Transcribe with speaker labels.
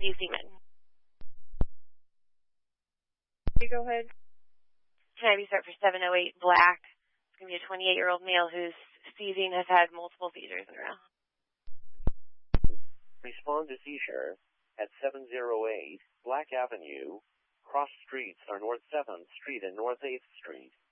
Speaker 1: Steve Seaman.
Speaker 2: You go ahead.
Speaker 1: Can I restart for 708 Black? It's going to be a 28-year-old male who's seizing, has had multiple seizures in a row.
Speaker 3: Respond to seizure at 708 Black Avenue. Cross streets are North 7th Street and North 8th Street.